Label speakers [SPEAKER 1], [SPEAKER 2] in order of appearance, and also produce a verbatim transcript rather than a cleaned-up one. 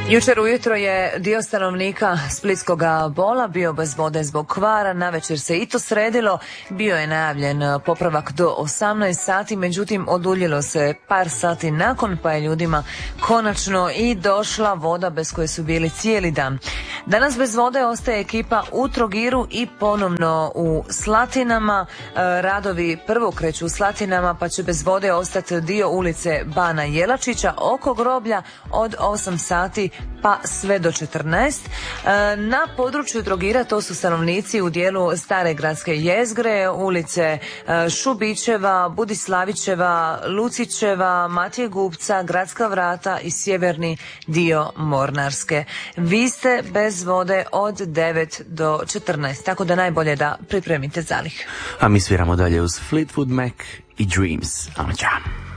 [SPEAKER 1] Jučer ujutro je dio stanovnika Splitskog Bola bio bez vode zbog kvara, navečer se i to sredilo, bio je najavljen popravak do osamnaest sati, međutim oduljilo se par sati nakon pa je ljudima konačno i došla voda bez koje su bili cijeli dan. Danas bez vode ostaje ekipa u Trogiru i ponovno u Slatinama. Radovi prvo kreću u Slatinama pa će bez vode ostati dio ulice Bana Jelačića oko groblja od osam sati pa sve do četrnaest. Na području Trogira to su stanovnici u dijelu stare gradske jezgre, ulice Šubićeva, Budislavićeva, Lucićeva, Matije Gupca, Gradska vrata i sjeverni dio Mornarske. Vi ste bez vode od devet do četrnaest, tako da najbolje da pripremite zalih.
[SPEAKER 2] A mi sviramo dalje uz Fleetwood Mac i Dreams. Ano, čao.